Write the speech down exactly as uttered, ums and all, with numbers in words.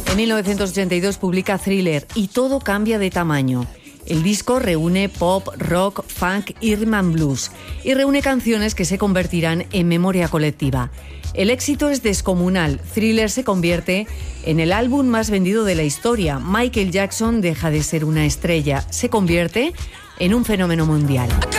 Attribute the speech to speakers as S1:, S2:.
S1: En mil novecientos ochenta y dos publica Thriller y todo cambia de tamaño. El disco reúne pop, rock, funk y rhythm and blues y reúne canciones que se convertirán en memoria colectiva. El éxito es descomunal. Thriller se convierte en el álbum más vendido de la historia. Michael Jackson deja de ser una estrella, se convierte en un fenómeno mundial.